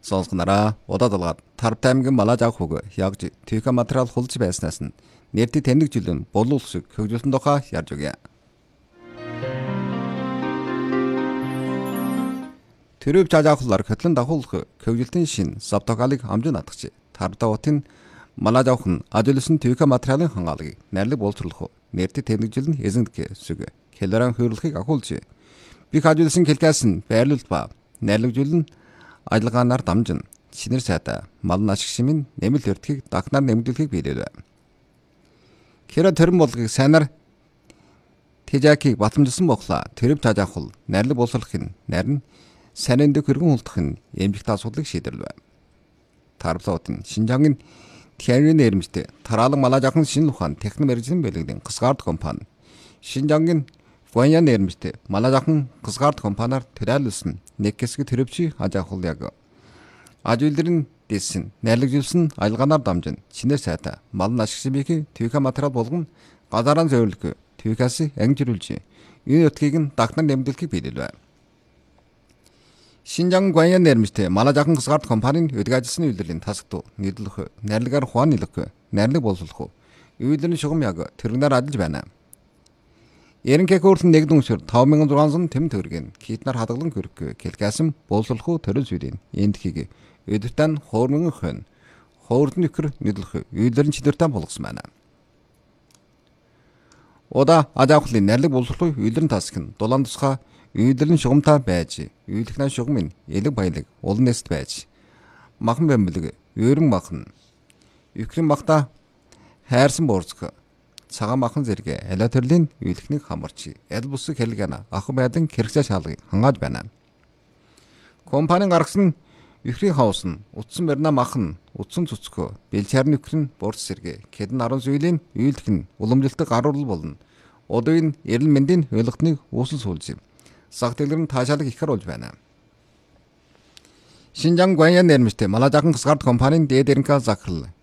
Сонсгонараа удаад Тарбт аймгийн Малаж авах хөг ягж түйхэ материал хулж байснаас нь нэрти тэмдэглэл боловсрол шиг хөгжүүлсэн тухай ярьж өгье. Төрөв жаажаахлаар хөтлөн дагуулх хөгжүүлтийн шин савтогалыг амжин атгч Тарбта утын Малаж авах нь ажигласан түйхэ материалын хангалтыг найрлаг боловсруулах нэрти тэмдэглэл нь эзэндэх сүг хэлэрэн хөрөлхийг агуулж бих ажигласан хэлкээс нь байрлуулт ба найрлагжуулн ажиллагаанаар дамжин шинээр сайта малын ашиг шимийн нэмэлт өртгийг дагнаар нэмэгдүүлэхийг биелэв. Хэрэв төрөн болгыг сайнаар тэжаакийг батламжилсан бохлаа төрөв таажаахул найрлаг боловсруулахын найрн санинд хөргөн хулдах нь эмжигтэй асуудлыг шийдэрлэв. Тарбтаутын Шинжангийн Тянрын нэрмжтэй тараалан Малаж авахын шинэ ухаан техник мэргэжлийн бэлгэдийн Касгард компани Шинжангийн Гуаньян нэрмжтэй Малаж авахын Касгард компаниар төлөөлсөн нэг хэсэг төрөвчий ажаахул яг ажиглэрийн дэсэн найрлагжуулсан ажиллагаанаар дамжин шинээр сайта малын ашиг шимийг түйхэ материал болгон газараа зөвлөх түйхээс ангижруулж энэ утгийг нь дагнаар нэмэгдүүлэхийг биелэв. Шинжан Гуаньян нэрмжтэй Малаж авахын Касгард компанийн өдөг ажилласны үйлдвэрлэлийн тасгт нийтлэх найрлагаар хуан нийлэх найрлаг боловсруулах үйлдвэрийн шугам яг тэрэгнээр ажиллаж байна. Ерөнхий хөрөлтөнд нэгдэн өсөр 5600 тэм төгрөгийн хитнаар хадгалан хөрөх хэлкээсэн боловсруулах төрөл зүйлийн эндхийг өдөртөн хоормон хэн хоордны ихэр нийтлэх үйлдвэрийн чидэртэн болгосон байна. Ода ажаахлын найрлаг боловсруулах үйлдвэрийн тасг нь дулаан тусгай үйлдвэрийн шугамтай байж үйлдвэрийн шугамын элэг баялаг улан нэст байж махан бэмбэлэг өрөн махан ихрэн махта хайрсан буурцх цагаан махан зэрэг аля төрлийн үйлхнийг хамарч аль бусыг хэлгэн ах байдан хэрэгцээ шалгыг хангааж байна. Компанийн гаргасан ихрийн хаус нь утсан барина махан утсан цуцгөө бэлчаарны ихрэн бурц зэрэг хэдэн 10 зүйлийн үйлдэх нь уламжилтыг гаруул болно. Одын эрэл мэндийн ойлгохныг үүсэл суулж сах дэлгэрэн таашаалыг ихэр болж байна. Шинжан Гуаньян нэрмжтэй Малаж авахын Касгард компанийн дээд эренхээ захирал